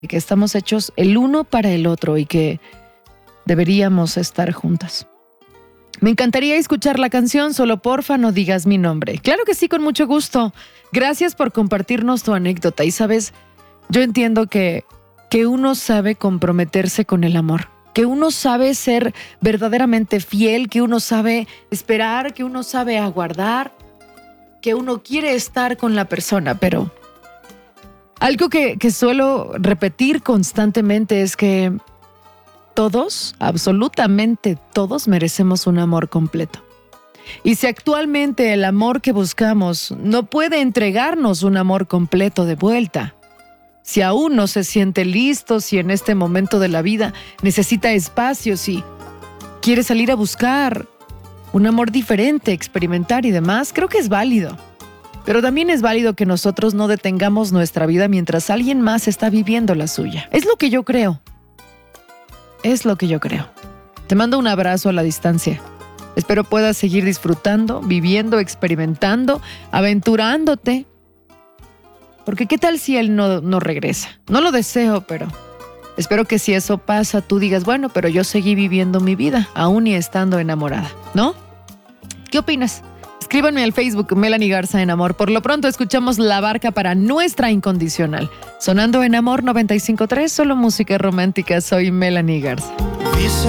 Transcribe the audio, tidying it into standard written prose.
de que estamos hechos el uno para el otro y que deberíamos estar juntas. Me encantaría escuchar la canción, solo porfa no digas mi nombre. Claro que sí, con mucho gusto. Gracias por compartirnos tu anécdota. Y sabes, yo entiendo que uno sabe comprometerse con el amor, que uno sabe ser verdaderamente fiel, que uno sabe esperar, que uno sabe aguardar, que uno quiere estar con la persona, pero algo que suelo repetir constantemente es que todos, absolutamente todos, merecemos un amor completo. Y si actualmente el amor que buscamos no puede entregarnos un amor completo de vuelta, si aún no se siente listo, si en este momento de la vida necesita espacio, si quiere salir a buscar un amor diferente, experimentar y demás, creo que es válido. Pero también es válido que nosotros no detengamos nuestra vida mientras alguien más está viviendo la suya. Es lo que yo creo. Es lo que yo creo. Te mando un abrazo a la distancia. Espero puedas seguir disfrutando, viviendo, experimentando, aventurándote. Porque ¿qué tal si él no regresa? No lo deseo, pero espero que si eso pasa, tú digas, bueno, pero yo seguí viviendo mi vida, aún y estando enamorada, ¿no? ¿Qué opinas? Escríbanme al Facebook Melanie Garza en Amor. Por lo pronto escuchamos La Barca para Nuestra Incondicional. Sonando en Amor 95.3, solo música romántica. Soy Melanie Garza. Dice